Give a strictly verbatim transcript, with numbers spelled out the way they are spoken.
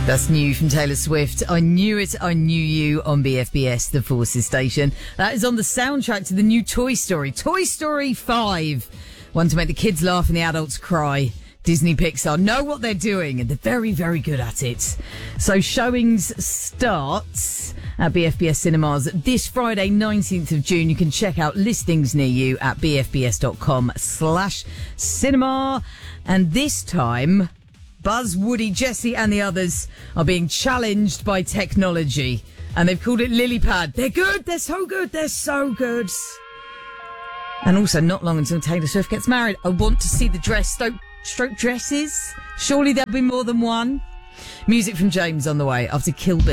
That's new from Taylor Swift. I Knew It, I Knew You on B F B S, the Forces station. That is on the soundtrack to the new Toy Story. Toy Story five. One to make the kids laugh and the adults cry. Disney Pixar know what they're doing and they're very, very good at it. So showings starts at B F B S Cinemas this Friday, nineteenth of June. You can check out listings near you at bfbs.com slash cinema. And this time, Buzz, Woody, Jessie and the others are being challenged by technology. And they've called it Lilypad. They're good. They're so good. They're so good. And also not long until Taylor Swift gets married. I want to see the dress stroke, stroke dresses. Surely there'll be more than one. Music from James on the way after Kill Bill.